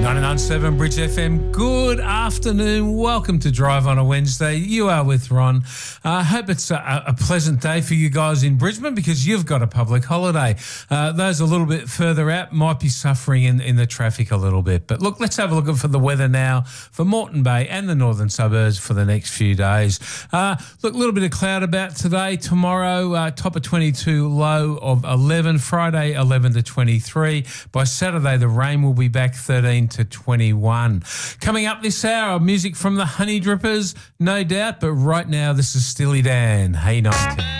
99.7 Bridge FM. Good afternoon. Welcome to Drive on a Wednesday. You are with Ron. I hope it's a pleasant day for you guys in Brisbane because you've got a public holiday. Those a little bit further out might be suffering in the traffic a little bit. But look, let's have a look for the weather now for Moreton Bay and the northern suburbs for the next few days. Look, a little bit of cloud about today. Tomorrow, top of 22, low of 11. Friday, 11 to 23. By Saturday, the rain will be back 13 to 21. Coming up this hour, music from the Honey Drippers, no doubt. But right now, this is Steely Dan. Hey, 19.